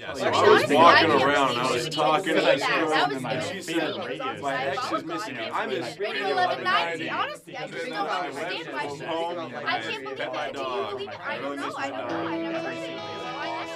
Yeah, so I I was was walking walking around and I around. was I was talking talking to to this that. girl That was and good. she It said, was my on ex is side. missing. God, I I miss can't Radio Radio 1190. 1190. Honestly, I And just then don't I understand went why home she. and I can't believe pet my it. Do you dog. believe it? I I really don't know. miss I my don't know. I dog. never heard anything.